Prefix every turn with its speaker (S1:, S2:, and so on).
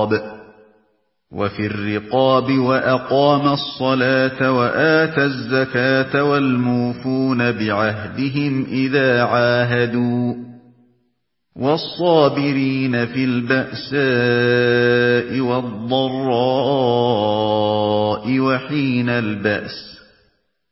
S1: وفي الرقاب وأقام الصلاة وآتى الزكاة والموفون بعهدهم إذا عاهدوا والصابرين في البأساء والضراء وحين البأس